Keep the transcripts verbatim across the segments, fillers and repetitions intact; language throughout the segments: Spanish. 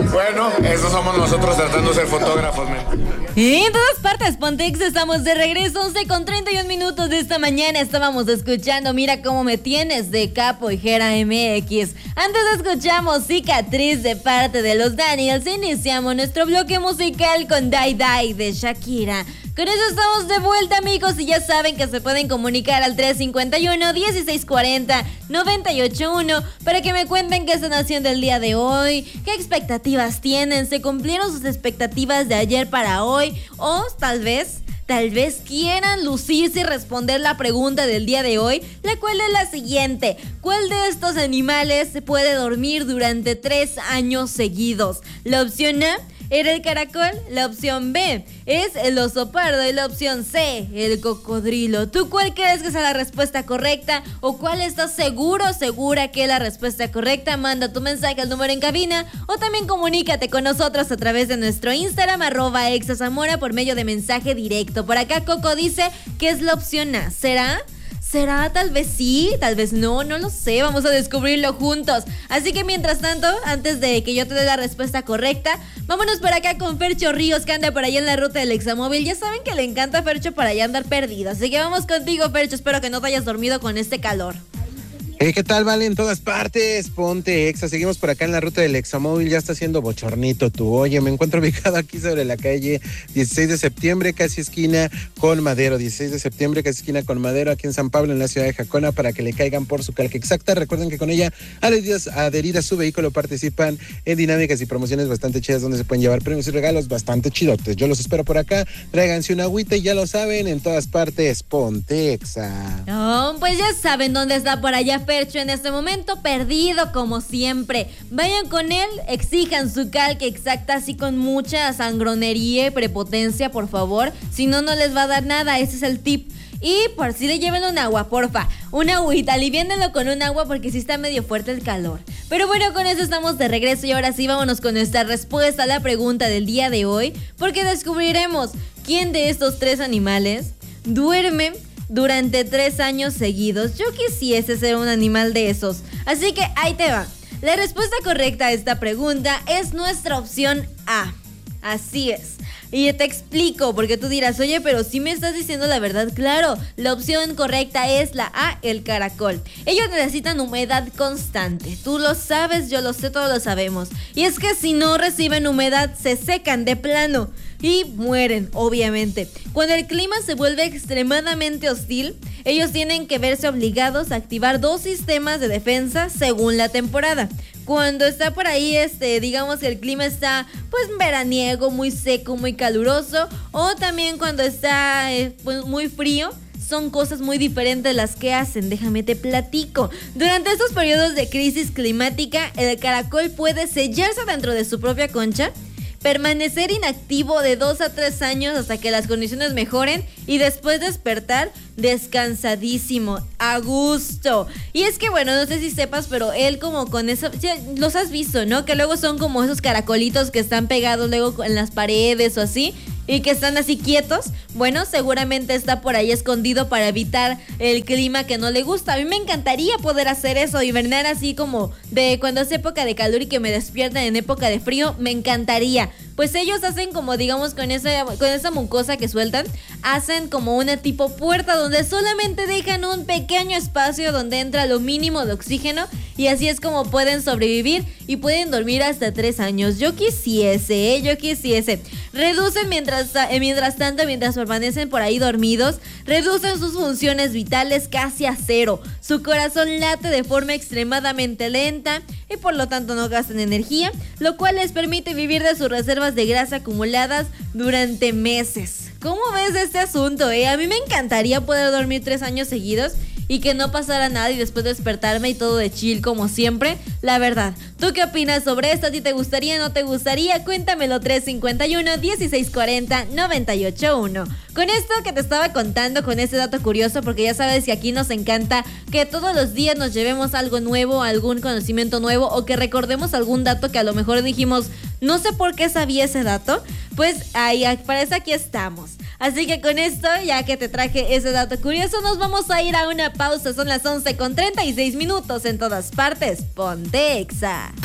Bueno, esos somos nosotros tratando de ser fotógrafos, men. Y en todas partes, Pontex, estamos de regreso, once con treinta y un minutos de esta mañana. Estábamos escuchando Mira Cómo Me Tienes de Capo y Jera M X. Antes escuchamos Cicatriz de parte de los Daniels. Iniciamos nuestro bloque musical con Die Die de Shakira. Con eso estamos de vuelta, amigos, y ya saben que se pueden comunicar al tres cinco uno, dieciséis cuarenta, noventa y ocho uno para que me cuenten qué están haciendo el día de hoy, qué expectativas tienen, se cumplieron sus expectativas de ayer para hoy, o tal vez... Tal vez quieran lucirse y responder la pregunta del día de hoy, la cual es la siguiente. ¿Cuál de estos animales se puede dormir durante tres años seguidos? La opción A era el caracol, la opción B es el oso pardo y la opción C, el cocodrilo. ¿Tú cuál crees que sea la respuesta correcta? ¿O cuál estás seguro, segura que es la respuesta correcta? Manda tu mensaje al número en cabina o también comunícate con nosotros a través de nuestro Instagram, arroba exazamora, por medio de mensaje directo. Por acá Coco dice que es la opción A. ¿Será? ¿Será? Tal vez sí, tal vez no, no lo sé, vamos a descubrirlo juntos. Así que mientras tanto, antes de que yo te dé la respuesta correcta, vámonos por acá con Fercho Ríos, que anda por allá en la ruta del Examóvil. Ya saben que le encanta a Fercho por allá andar perdido, así que vamos contigo, Fercho, espero que no te hayas dormido con este calor. Hey, ¿qué tal, Vale? En todas partes, ponte Exa. Seguimos por acá en la ruta del Examóvil. Ya está haciendo bochornito tú. Oye, me encuentro ubicado aquí sobre la calle dieciséis de septiembre, casi esquina con Madero. dieciséis de septiembre, casi esquina con Madero, aquí en San Pablo, en la ciudad de Jacona, para que le caigan por su calca exacta. Recuerden que con ella, adheridas, adherida a su vehículo, participan en dinámicas y promociones bastante chidas, donde se pueden llevar premios y regalos bastante chidotes. Yo los espero por acá. Tráiganse una agüita y ya lo saben, en todas partes, ponte Exa. Oh, pues ya saben dónde está por allá Fercho en este momento, perdido como siempre. Vayan con él, exijan su calca exacta, así con mucha sangronería y prepotencia, por favor. Si no, no les va a dar nada, ese es el tip. Y por si le lleven un agua, porfa, una agüita, aliviéndenlo con un agua porque sí está medio fuerte el calor. Pero bueno, con eso estamos de regreso y ahora sí vámonos con nuestra respuesta a la pregunta del día de hoy, porque descubriremos quién de estos tres animales duerme durante tres años seguidos. Yo quisiese ser un animal de esos, así que ahí te va. La respuesta correcta a esta pregunta es nuestra opción A. Así es. Y te explico, porque tú dirás, oye, pero si me estás diciendo la verdad. Claro, la opción correcta es la A, el caracol. Ellos necesitan humedad constante. Tú lo sabes, yo lo sé, todos lo sabemos. Y es que si no reciben humedad, se secan de plano y mueren, obviamente. Cuando el clima se vuelve extremadamente hostil, ellos tienen que verse obligados a activar dos sistemas de defensa según la temporada. Cuando está por ahí, este, digamos que el clima está pues veraniego, muy seco, muy caluroso, o también cuando está eh, pues, muy frío, son cosas muy diferentes las que hacen. Déjame te platico. Durante estos periodos de crisis climática, el caracol puede sellarse dentro de su propia concha, permanecer inactivo de dos a tres años hasta que las condiciones mejoren y después despertar descansadísimo, a gusto. Y es que bueno, no sé si sepas, pero él como con eso, ya, los has visto, ¿no? Que luego son como esos caracolitos que están pegados luego en las paredes o así, y que están así quietos. Bueno, seguramente está por ahí escondido para evitar el clima que no le gusta. A mí me encantaría poder hacer eso, hibernar así como de cuando es época de calor y que me despiertan en época de frío. Me encantaría. Pues ellos hacen como, digamos, con esa, con esa mucosa que sueltan, hacen como una tipo puerta donde solamente dejan un pequeño espacio donde entra lo mínimo de oxígeno, y así es como pueden sobrevivir y pueden dormir hasta tres años. Yo quisiese, ¿eh? Yo quisiese. Reducen mientras, eh, mientras tanto, mientras permanecen por ahí dormidos, reducen sus funciones vitales casi a cero. Su corazón late de forma extremadamente lenta y por lo tanto no gastan energía, lo cual les permite vivir de sus reservas de grasa acumuladas durante meses. ¿Cómo ves este asunto, eh? A mí me encantaría poder dormir tres años seguidos y que no pasara nada y después despertarme y todo de chill como siempre. La verdad, ¿tú qué opinas sobre esto? ¿A ti te gustaría o no te gustaría? Cuéntamelo. Tres cinco uno, dieciséis cuarenta, noventa y ocho uno. Con esto que te estaba contando, con este dato curioso, porque ya sabes que aquí nos encanta que todos los días nos llevemos algo nuevo, algún conocimiento nuevo, o que recordemos algún dato que a lo mejor dijimos, no sé por qué sabía ese dato. Pues ahí, para eso aquí estamos. Así que con esto, ya que te traje ese dato curioso, nos vamos a ir a una pausa. Son las once con treinta y seis minutos en todas partes. Ponte Exa.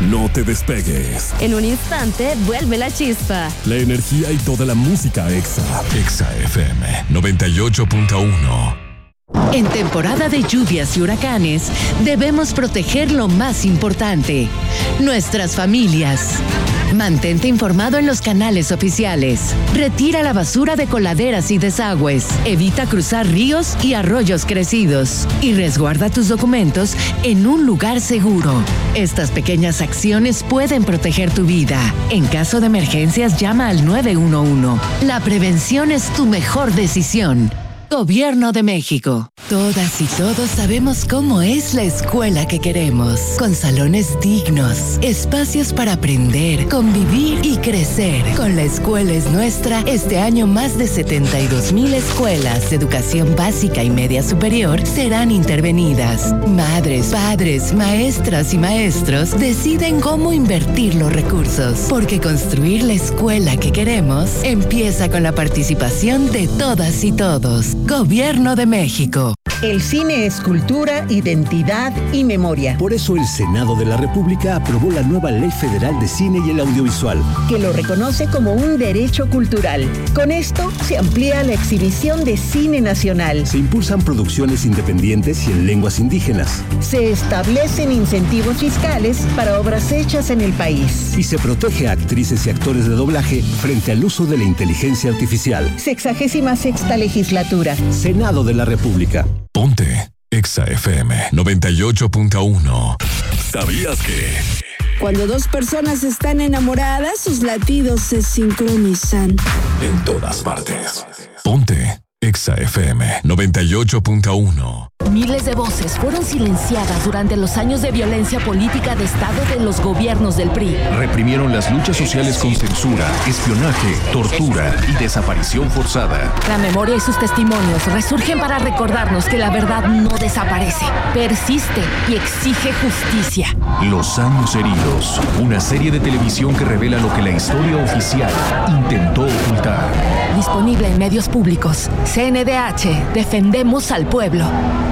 No te despegues. En un instante vuelve la chispa. La energía y toda la música Exa. Exa F M noventa y ocho punto uno. En temporada de lluvias y huracanes, debemos proteger lo más importante, nuestras familias. Mantente informado en los canales oficiales. Retira la basura de coladeras y desagües. Evita cruzar ríos y arroyos crecidos. Y resguarda tus documentos en un lugar seguro. Estas pequeñas acciones pueden proteger tu vida. En caso de emergencias, llama al nueve uno uno. La prevención es tu mejor decisión. Gobierno de México. Todas y todos sabemos cómo es la escuela que queremos. Con salones dignos, espacios para aprender, convivir y crecer. Con La Escuela es Nuestra, este año más de setenta y dos mil escuelas de educación básica y media superior serán intervenidas. Madres, padres, maestras y maestros deciden cómo invertir los recursos. Porque construir la escuela que queremos empieza con la participación de todas y todos. Gobierno de México. El cine es cultura, identidad y memoria. Por eso el Senado de la República aprobó la nueva Ley Federal de Cine y el Audiovisual, que lo reconoce como un derecho cultural. Con esto se amplía la exhibición de cine nacional. Se impulsan producciones independientes y en lenguas indígenas. Se establecen incentivos fiscales para obras hechas en el país. Y se protege a actrices y actores de doblaje frente al uso de la inteligencia artificial. Sexagésima sexta legislatura. Senado de la República. Ponte Exa F M noventa y ocho punto uno. ¿Sabías que? Cuando dos personas están enamoradas, sus latidos se sincronizan. En todas partes. Ponte Exa F M noventa y ocho punto uno. Miles de voces fueron silenciadas durante los años de violencia política de Estado de los gobiernos del P R I. Reprimieron las luchas sociales con censura, espionaje, tortura y desaparición forzada. La memoria y sus testimonios resurgen para recordarnos que la verdad no desaparece, persiste y exige justicia. Los años heridos, una serie de televisión que revela lo que la historia oficial intentó ocultar. Disponible en medios públicos. C N D H, defendemos al pueblo.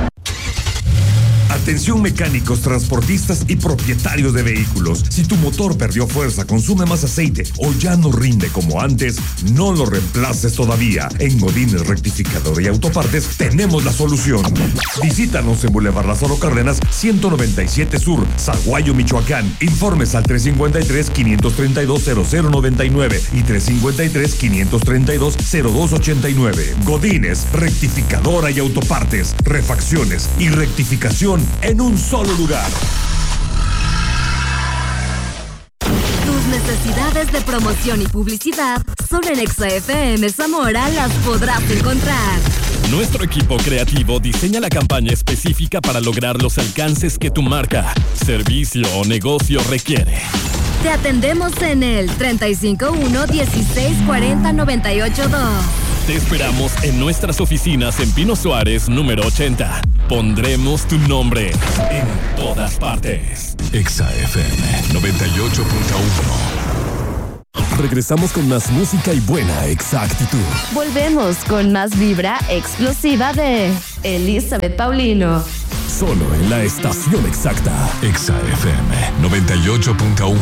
Atención mecánicos, transportistas y propietarios de vehículos. Si tu motor perdió fuerza, consume más aceite o ya no rinde como antes, no lo reemplaces todavía. En Godínez Rectificador y Autopartes tenemos la solución. Visítanos en Boulevard Lázaro Cárdenas, ciento noventa y siete Sur, Zaguayo, Michoacán. Informes al tres cinco tres, quinientos treinta y dos, cero cero noventa y nueve y tres cinco tres, quinientos treinta y dos, cero dos ochenta y nueve. Godínez Rectificadora y Autopartes. Refacciones y rectificación en un solo lugar. Tus necesidades de promoción y publicidad solo en Exa F M Zamora las podrás encontrar. Nuestro equipo creativo diseña la campaña específica para lograr los alcances que tu marca, servicio o negocio requiere. Te atendemos en el treinta y cinco uno, dieciséis cuarenta, noventa y ocho dos. Te esperamos en nuestras oficinas en Pino Suárez, número ochenta. Pondremos tu nombre en todas partes. Exa F M noventa y ocho punto uno. Regresamos con más música y buena exactitud. Volvemos con más vibra explosiva de Elizabeth Paulino. Solo en la estación exacta. Exa F M noventa y ocho punto uno.